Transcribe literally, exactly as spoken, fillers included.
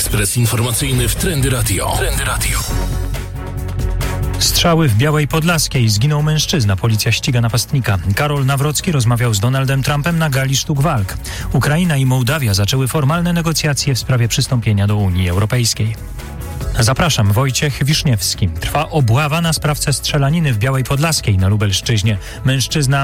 Ekspres informacyjny w Trendy Radio. Trendy Radio. Strzały w Białej Podlaskiej. Zginął mężczyzna. Policja ściga napastnika. Karol Nawrocki rozmawiał z Donaldem Trumpem na gali sztuk walk. Ukraina i Mołdawia zaczęły formalne negocjacje w sprawie przystąpienia do Unii Europejskiej. Zapraszam, Wojciech Wiszniewski. Trwa obława na sprawcę strzelaniny w Białej Podlaskiej na Lubelszczyźnie. Mężczyzna